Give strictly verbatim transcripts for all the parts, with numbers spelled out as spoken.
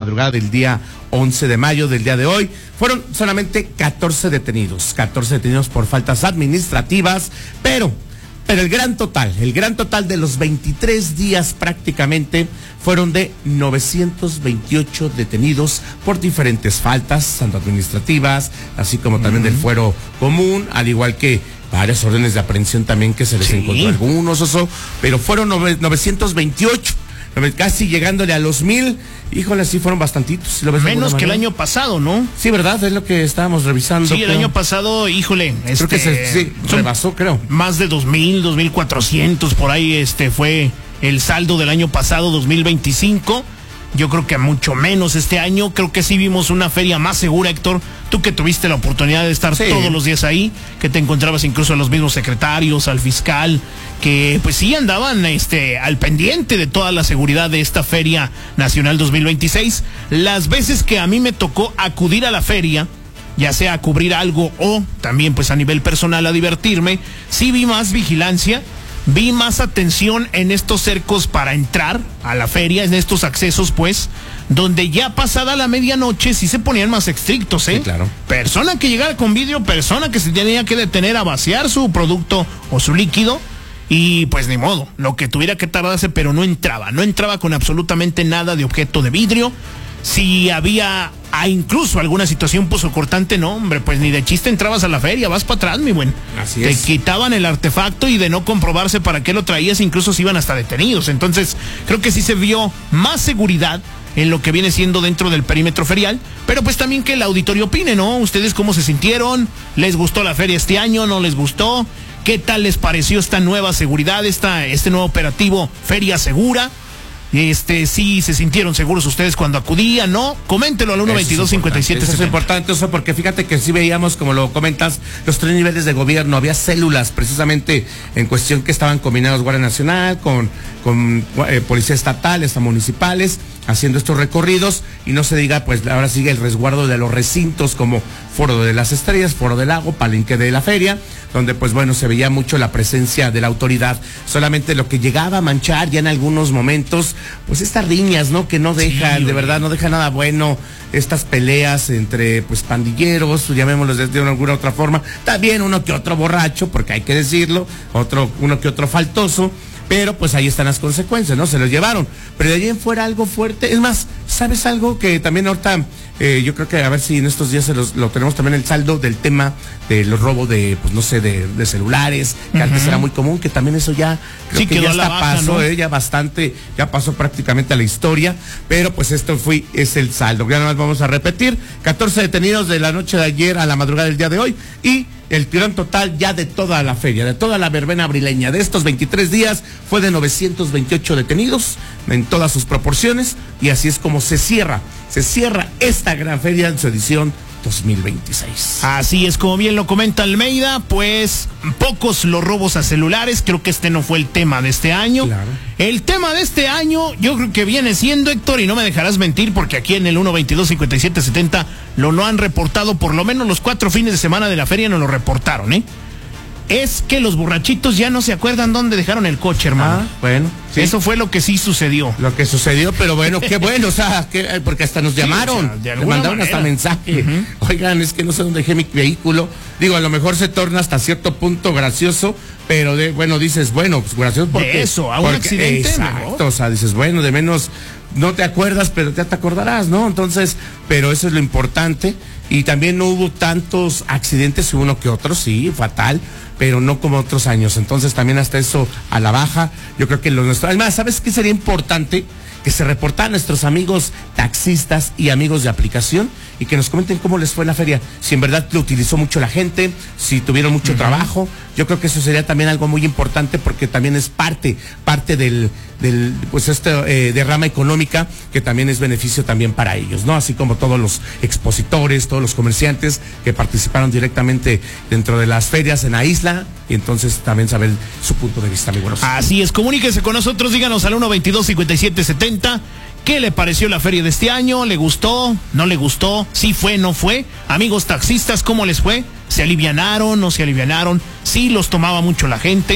madrugada del día once de mayo del día de hoy. Fueron solamente catorce detenidos, catorce detenidos por faltas administrativas, pero, pero el gran total, el gran total de los veintitrés días prácticamente fueron de novecientos veintiocho detenidos por diferentes faltas, tanto administrativas, así como también uh-huh. del fuero común, al igual que varias órdenes de aprehensión también que se les sí. encontró algunos, oso, pero fueron novecientos veintiocho. Casi llegándole a los mil, híjole, sí fueron bastantitos. ¿Lo ves menos que el año pasado, ¿no? Sí, ¿verdad? Es lo que estábamos revisando. Sí, el creo. año pasado, híjole, creo este, que se sí, rebasó, creo. Más de dos mil, dos mil cuatrocientos, por ahí este fue el saldo del año pasado, dos mil veinticinco. Yo creo que mucho menos este año. Creo que sí vimos una feria más segura, Héctor. Tú que tuviste la oportunidad de estar sí. todos los días ahí, que te encontrabas incluso a los mismos secretarios, al fiscal, que pues sí andaban este al pendiente de toda la seguridad de esta Feria Nacional dos mil veintiséis. Las veces que a mí me tocó acudir a la feria, ya sea a cubrir algo o también pues a nivel personal a divertirme, sí vi más vigilancia. Vi más atención en estos cercos para entrar a la feria, en estos accesos, pues, donde ya pasada la medianoche sí se ponían más estrictos, ¿eh? Sí, claro. Persona que llegara con vidrio, persona que se tenía que detener a vaciar su producto o su líquido, y pues ni modo, lo que tuviera que tardarse, pero no entraba, no entraba con absolutamente nada de objeto de vidrio. Si había a incluso alguna situación posocortante, no, hombre, pues ni de chiste entrabas a la feria, vas para atrás, mi buen. Así Te es. quitaban el artefacto y de no comprobarse para qué lo traías, incluso se iban hasta detenidos. Entonces, creo que sí se vio más seguridad en lo que viene siendo dentro del perímetro ferial, pero pues también que el auditorio opine, ¿no? ¿Ustedes cómo se sintieron? ¿Les gustó la feria este año? ¿No les gustó? ¿Qué tal les pareció esta nueva seguridad, esta, este nuevo operativo Feria Segura? Este, sí, se sintieron seguros ustedes cuando acudían, ¿no? Coméntelo al uno veintidós cincuenta y siete setenta. Eso es importante, eso porque fíjate que sí veíamos, como lo comentas, los tres niveles de gobierno, había células precisamente en cuestión que estaban combinados Guardia Nacional con, con eh, Policía Estatal, hasta municipales, haciendo estos recorridos, y no se diga, pues ahora sigue el resguardo de los recintos como Foro de las Estrellas, Foro del Lago, Palenque de la Feria, donde pues bueno, se veía mucho la presencia de la autoridad. Solamente lo que llegaba a manchar ya en algunos momentos, pues estas riñas, ¿no? Que no dejan, sí, de verdad, no dejan nada bueno, estas peleas entre pues pandilleros, llamémoslos de alguna otra forma, también uno que otro borracho, porque hay que decirlo, otro, uno que otro faltoso, pero pues ahí están las consecuencias, ¿no? Se los llevaron, pero de allí en fuera algo fuerte. Es más, ¿sabes algo que también ahorita, eh, yo creo que a ver si en estos días se los, lo tenemos también el saldo del tema de los robos de, pues no sé, de, de celulares, que uh-huh. antes era muy común, que también eso ya, creo sí, que ya hasta baja, pasó, ¿no? eh, ya bastante, ya pasó prácticamente a la historia, pero pues esto fue, es el saldo. Ya nada más vamos a repetir, catorce detenidos de la noche de ayer a la madrugada del día de hoy, y el tirón total ya de toda la feria, de toda la verbena abrileña, de estos veintitrés días, fue de novecientos veintiocho detenidos en todas sus proporciones, y así es como se cierra, se cierra esta gran feria en su edición dos mil veintiséis. Así es, como bien lo comenta Almeida, pues pocos los robos a celulares. Creo que este no fue el tema de este año. Claro. El tema de este año yo creo que viene siendo, Héctor, y no me dejarás mentir, porque aquí en el uno veintidós cincuenta y siete setenta lo no han reportado, por lo menos los cuatro fines de semana de la feria no lo reportaron, ¿eh? Es que los borrachitos ya no se acuerdan dónde dejaron el coche, hermano. Ah, bueno. Sí. Eso fue lo que sí sucedió. Lo que sucedió, pero bueno, qué bueno, o sea, que, porque hasta nos llamaron, sí, o sea, le mandaron manera. hasta mensaje. Uh-huh. Oigan, es que no sé dónde dejé mi vehículo. Digo, a lo mejor se torna hasta cierto punto gracioso, pero de, bueno, dices, bueno, pues gracioso porque... De eso, a un porque, accidente. Exacto, mejor. O sea, dices, bueno, de menos no te acuerdas, pero ya te acordarás, ¿no? Entonces, pero eso es lo importante. Y también no hubo tantos accidentes, uno que otro, sí, fatal, pero no como otros años. Entonces también hasta eso a la baja, yo creo que los nuestros... Además, ¿sabes qué sería importante? Que se reportaran nuestros amigos taxistas y amigos de aplicación y que nos comenten cómo les fue la feria, si en verdad lo utilizó mucho la gente, si tuvieron mucho uh-huh. trabajo. Yo creo que eso sería también algo muy importante porque también es parte, parte del, del pues este eh, derrama económica que también es beneficio también para ellos, ¿no? Así como todos los expositores, todos los comerciantes que participaron directamente dentro de las ferias en la isla, y entonces también saber su punto de vista, muy buenos. Así es, comuníquese con nosotros, díganos al uno veintidós cincuenta y siete setenta. ¿Qué le pareció la feria de este año? ¿Le gustó? ¿No le gustó? ¿Sí fue? ¿No fue? Amigos taxistas, ¿cómo les fue? ¿Se alivianaron? ¿No se alivianaron? ¿Sí los tomaba mucho la gente?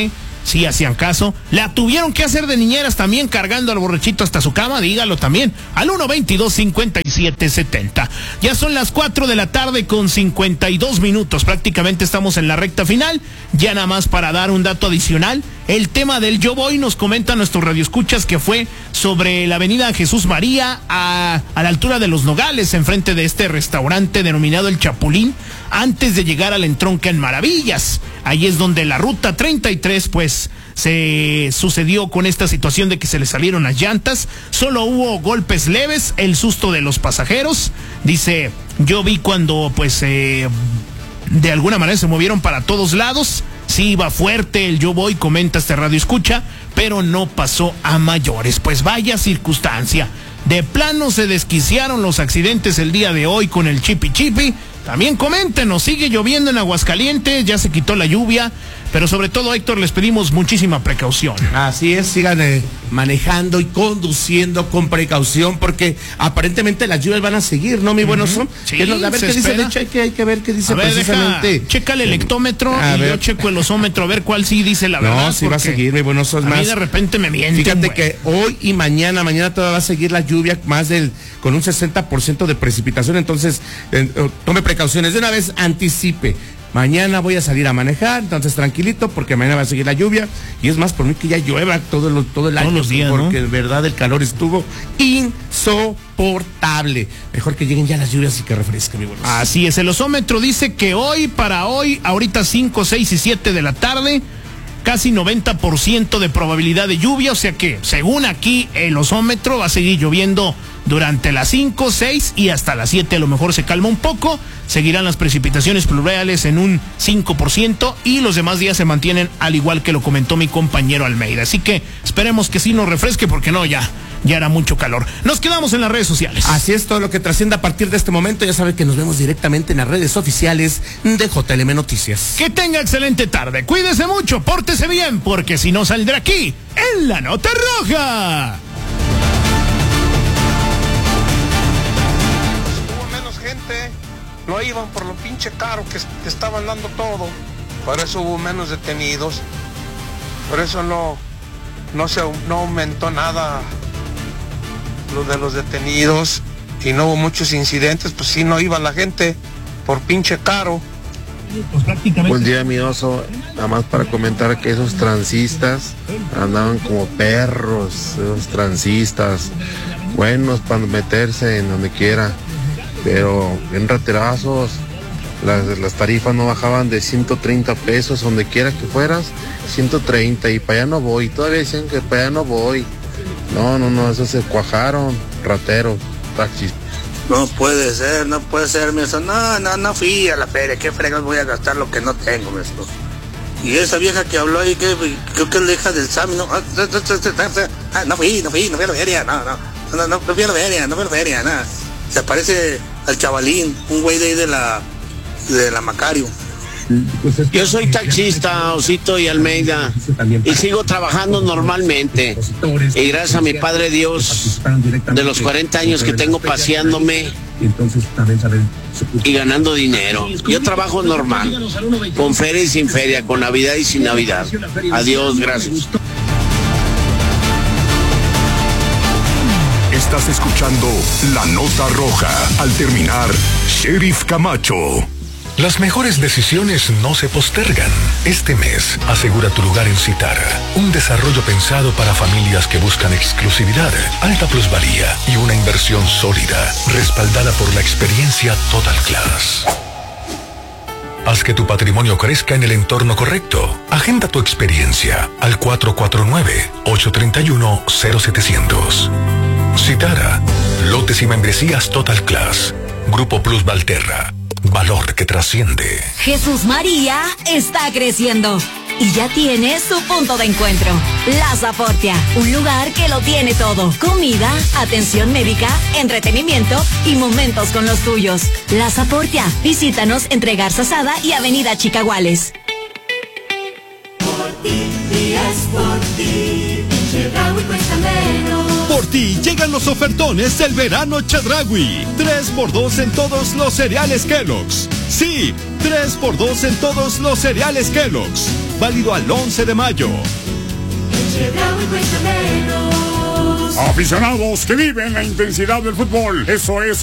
sí hacían caso. La tuvieron que hacer de niñeras también, cargando al borrachito hasta su cama, dígalo también, al uno veintidós cincuenta y siete setenta. Ya son las cuatro de la tarde con cincuenta y dos minutos, prácticamente estamos en la recta final. Ya nada más para dar un dato adicional, el tema del Yo Voy, nos comenta nuestros radioescuchas que fue sobre la avenida Jesús María a, a la altura de Los Nogales, enfrente de este restaurante denominado El Chapulín, antes de llegar al entronque en Maravillas. Ahí es donde la ruta treinta y tres pues se sucedió con esta situación de que se le salieron las llantas. Solo hubo golpes leves, el susto de los pasajeros. Dice, yo vi cuando pues eh, de alguna manera se movieron para todos lados. Sí iba fuerte el Yo Voy, comenta este radio escucha, pero no pasó a mayores. Pues vaya circunstancia. De plano se desquiciaron los accidentes el día de hoy con el chipi chipi. También coméntenos, sigue lloviendo en Aguascalientes, ya se quitó la lluvia, pero sobre todo, Héctor, les pedimos muchísima precaución. Así es, sigan eh, manejando y conduciendo con precaución, porque aparentemente las lluvias van a seguir, ¿no, mi buenos son? Sí, que nos, a ver qué dice, de hecho hay que, hay que ver qué dice a ver, precisamente. Deja, checa el hectómetro y ver. Yo checo el osómetro, a ver cuál sí dice la verdad. No, sí va a seguir, mi buenos son. A más. mí de repente me mienten. Fíjate güey. que hoy y mañana, mañana todavía va a seguir la lluvia, más del, con un sesenta por ciento de precipitación, entonces eh, tome precauciones, de una vez anticipe. Mañana voy a salir a manejar, entonces tranquilito, porque mañana va a seguir la lluvia, y es más por mí que ya llueva todo, lo, todo el Todos año, los días, porque ¿no? de verdad el calor estuvo insoportable. Mejor que lleguen ya las lluvias y que refresquen, mi buenos. Así es, el osómetro dice que hoy, para hoy, ahorita cinco, seis y siete de la tarde, casi noventa por ciento de probabilidad de lluvia, o sea que, según aquí, el osómetro va a seguir lloviendo durante las cinco, seis y hasta las siete, a lo mejor se calma un poco, seguirán las precipitaciones pluviales en un cinco por ciento y los demás días se mantienen al igual que lo comentó mi compañero Almeida. Así que esperemos que sí nos refresque, porque no, ya, ya era mucho calor. Nos quedamos en las redes sociales. Así es, todo lo que trascienda a partir de este momento, ya sabe que nos vemos directamente en las redes oficiales de J L M Noticias. Que tenga excelente tarde, cuídese mucho, pórtese bien, porque si no saldrá aquí en la Nota Roja. No iban por lo pinche caro que, que estaban dando todo. Por eso hubo menos detenidos. Por eso no, no se no aumentó nada lo de los detenidos. Y no hubo muchos incidentes, pues sí no iba la gente por pinche caro. Pues prácticamente... Buen día, mi oso. Nada más para comentar que esos transistas andaban como perros, esos transistas, buenos para meterse en donde quiera. Pero en raterazos, las, las tarifas no bajaban de ciento treinta pesos, donde quiera que fueras, ciento treinta, y para allá no voy. Todavía dicen que para allá no voy. No, no, no, esos se cuajaron, rateros, taxis. No puede ser, no puede ser, mi oso. No, no, no fui a la feria, ¿qué fregas voy a gastar lo que no tengo, mi oso? Y esa vieja que habló ahí, que creo que es la hija del Sammy, no, ah, no fui, no fui, no fui a la feria, no, no, no, no, no fui a la feria, no fui a la feria, nada. Se parece al chavalín, un güey de ahí de la, de la Macario. Yo soy taxista, Osito y Almeida, y sigo trabajando normalmente. Y gracias a mi Padre Dios, de los cuarenta años que tengo paseándome y ganando dinero. Yo trabajo normal, con feria y sin feria, con Navidad y sin Navidad. Adiós, gracias. Estás escuchando La Nota Roja. Al terminar, Sheriff Camacho. Las mejores decisiones no se postergan. Este mes, asegura tu lugar en Citara. Un desarrollo pensado para familias que buscan exclusividad, alta plusvalía y una inversión sólida, respaldada por la experiencia Total Class. Haz que tu patrimonio crezca en el entorno correcto. Agenda tu experiencia al cuatro cuatro nueve, ocho tres uno, cero setecientos. Citara, lotes y membresías Total Class. Grupo Plus Valterra, valor que trasciende. Jesús María está creciendo y ya tiene su punto de encuentro. La Zaportia, un lugar que lo tiene todo. Comida, atención médica, entretenimiento y momentos con los tuyos. La Zaportia, visítanos entre Garza Sada y Avenida Chicaguales. Por ti, y es por ti, Chedraui cuesta menos. Por ti llegan los ofertones del verano Chedraui. tres por dos en todos los cereales Kellogg's. Sí, tres por dos en todos los cereales Kellogg's. Válido al once de mayo. Chedraui cuesta menos. Aficionados que viven la intensidad del fútbol, eso es